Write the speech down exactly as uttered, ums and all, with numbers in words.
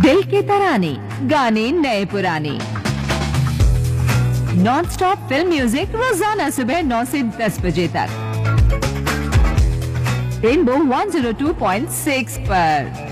दिल के तराने, गाने नए पुराने, नॉन स्टॉप फिल्म म्यूजिक रोजाना सुबह नौ से दस बजे तक rainbow one zero two point six पर।